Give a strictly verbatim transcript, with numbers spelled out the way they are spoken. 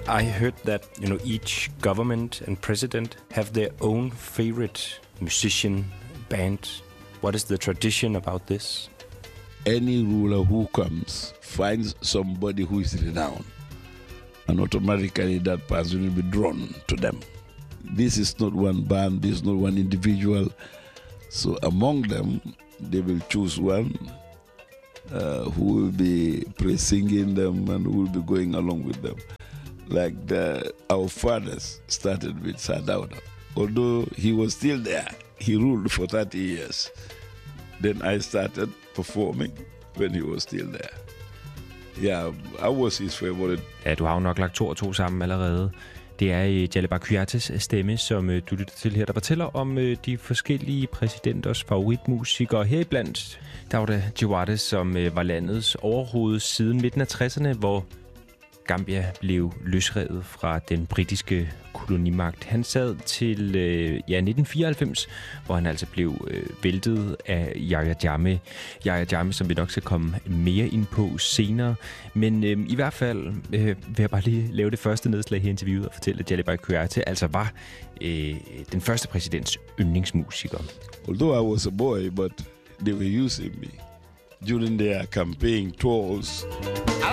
I heard that, you know, each government and president have their own favorite musician, band. What is the tradition about this? Any ruler who comes finds somebody who is renowned, and automatically that person will be drawn to them. This is not one band, this is not one individual. So among them, they will choose one uh, who will be singing them and who will be going along with them. Like the, our fathers started with Sadauda. Although he was still there, he ruled for thirty years. Then I started performing when he was still there. Yeah, I was his favorite. Ja, du har jo nok lagt to og to sammen allerede. Det er Djalibar Kyates stemme, som du lytter til her, der fortæller om de forskellige præsidenters favoritmusikere. Heriblandt Dawda Jawada, som var landets overhoved siden midten af tresserne, hvor Gambia blev løsrevet fra den britiske kolonimagt. Han sad til øh, ja, nitten fireoghalvfems, hvor han altså blev øh, væltet af Yahya Jammeh. Yahya Jammeh, som vi nok skal komme mere ind på senere. Men øh, i hvert fald øh, vil jeg bare lige lave det første nedslag her i interviewet og fortælle, at Djalibar Kyates altså var øh, den første præsidents yndlingsmusiker. Although I was a boy, but they were using me during their campaign tours.